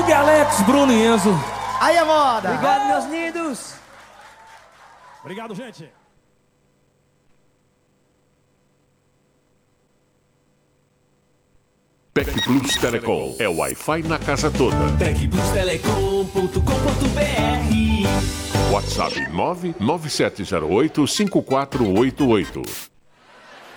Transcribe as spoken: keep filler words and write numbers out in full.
Doug, Alex, Bruno e Enzo. Aí a moda. Obrigado, meus lindos. Obrigado, gente. Tec Plus Telecom é o Wi-Fi na casa toda. tec plus telecom ponto com ponto br. WhatsApp nove nove sete zero oito cinco quatro oito oito.